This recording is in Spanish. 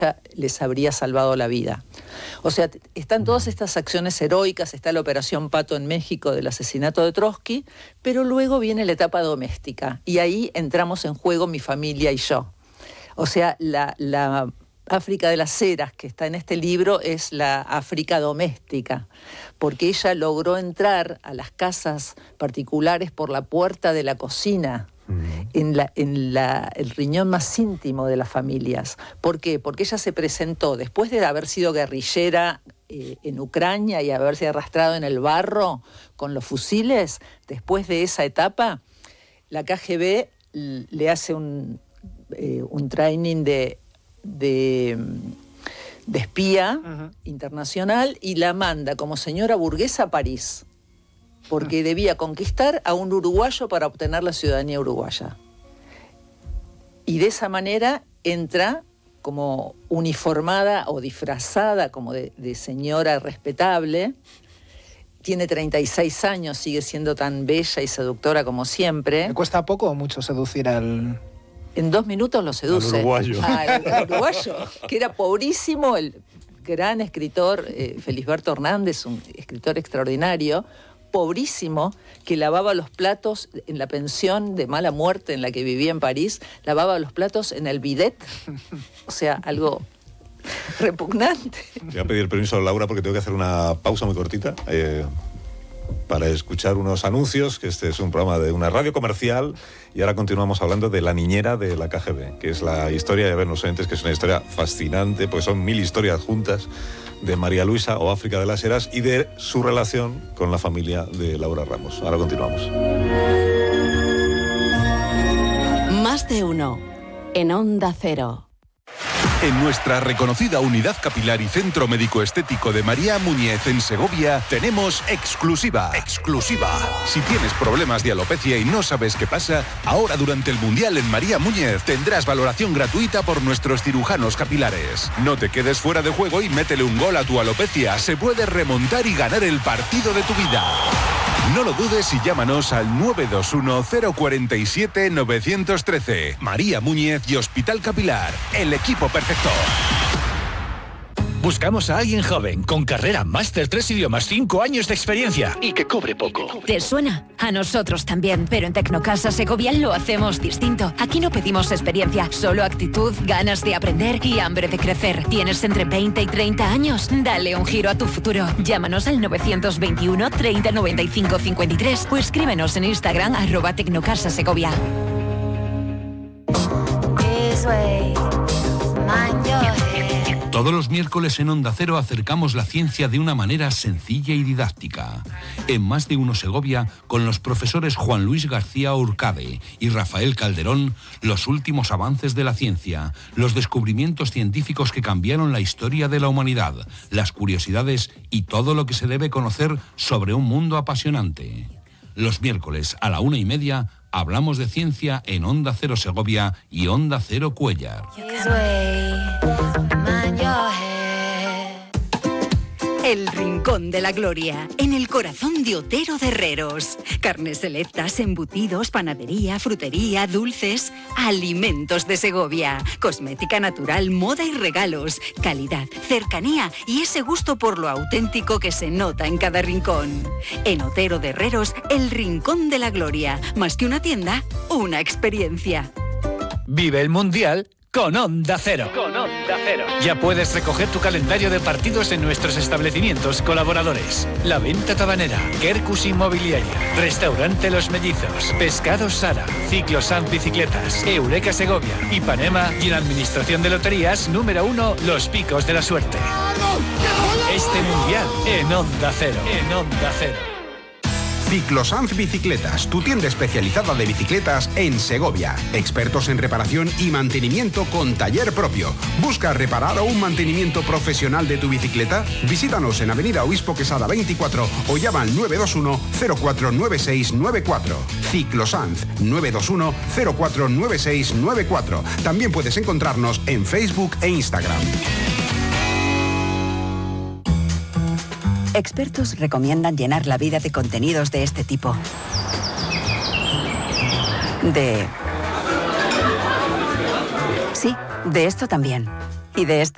les habría salvado la vida. O sea, están todas estas acciones heroicas, está la Operación Pato en México del asesinato de Trotsky, pero luego viene la etapa doméstica y ahí entramos en juego mi familia y yo. O sea, la África de las Heras que está en este libro es la África doméstica, porque ella logró entrar a las casas particulares por la puerta de la cocina, en el riñón más íntimo de las familias. ¿Por qué? Porque ella se presentó, después de haber sido guerrillera en Ucrania y haberse arrastrado en el barro con los fusiles, después de esa etapa, la KGB le hace un training de espía internacional y la manda como señora burguesa a París, porque debía conquistar a un uruguayo para obtener la ciudadanía uruguaya. Y de esa manera entra como uniformada o disfrazada como de señora respetable. Tiene 36 años, sigue siendo tan bella y seductora como siempre. ¿Le cuesta poco o mucho seducir al...? En 2 minutos lo seduce. Al uruguayo. Al uruguayo, que era pobrísimo, el gran escritor Felisberto Hernández, un escritor extraordinario, pobrísimo, que lavaba los platos en la pensión de mala muerte en la que vivía en París, lavaba los platos en el bidet. O sea, algo repugnante. Voy a pedir permiso a Laura porque tengo que hacer una pausa muy cortita para escuchar unos anuncios, que este es un programa de una radio comercial, y ahora continuamos hablando de La niñera de la KGB, que es la historia de Vernos Entes, que es una historia fascinante, pues son 1000 historias juntas de María Luisa o África de las Heras y de su relación con la familia de Laura Ramos. Ahora continuamos. Más de uno en Onda Cero. En nuestra reconocida unidad capilar y centro médico estético de María Muñiz en Segovia tenemos exclusiva. Si tienes problemas de alopecia y no sabes qué pasa, ahora durante el Mundial en María Muñiz tendrás valoración gratuita por nuestros cirujanos capilares. No te quedes fuera de juego y métele un gol a tu alopecia. Se puede remontar y ganar el partido de tu vida. No lo dudes y llámanos al 921-047-913. María Muñiz y Hospital Capilar, el equipo perfecto. Buscamos a alguien joven, con carrera, máster, 3 idiomas, 5 años de experiencia y que cobre poco. ¿Te suena? A nosotros también, pero en Tecnocasa Segovia lo hacemos distinto. Aquí no pedimos experiencia, solo actitud, ganas de aprender y hambre de crecer. ¿Tienes entre 20 y 30 años? Dale un giro a tu futuro. Llámanos al 921 30 95 53 o escríbenos en Instagram @Tecnocasa Segovia. Todos los miércoles en Onda Cero acercamos la ciencia de una manera sencilla y didáctica. En Más de Uno Segovia, con los profesores Juan Luis García Urcade y Rafael Calderón, los últimos avances de la ciencia, los descubrimientos científicos que cambiaron la historia de la humanidad, las curiosidades y todo lo que se debe conocer sobre un mundo apasionante. Los miércoles a la 1:30 hablamos de ciencia en Onda Cero Segovia y Onda Cero Cuéllar. El Rincón de la Gloria, en el corazón de Otero de Herreros. Carnes selectas, embutidos, panadería, frutería, dulces, alimentos de Segovia, cosmética natural, moda y regalos, calidad, cercanía y ese gusto por lo auténtico que se nota en cada rincón. En Otero de Herreros, el Rincón de la Gloria, más que una tienda, una experiencia. Vive el Mundial con Onda Cero. Ya puedes recoger tu calendario de partidos en nuestros establecimientos colaboradores. La Venta Tabanera, Quercus Inmobiliaria, Restaurante Los Mellizos, Pescados Sara, Ciclosan Bicicletas, Eureka Segovia, Ipanema y en Administración de Loterías número 1, Los Picos de la Suerte. Este Mundial en Onda Cero. Ciclosanz Bicicletas, tu tienda especializada de bicicletas en Segovia. Expertos en reparación y mantenimiento con taller propio. ¿Buscas reparar o un mantenimiento profesional de tu bicicleta? Visítanos en Avenida Obispo Quesada 24 o llama al 921 049694. Ciclosanz 921 049694. También puedes encontrarnos en Facebook e Instagram. Expertos recomiendan llenar la vida de contenidos de este tipo. Sí, de esto también. Y de este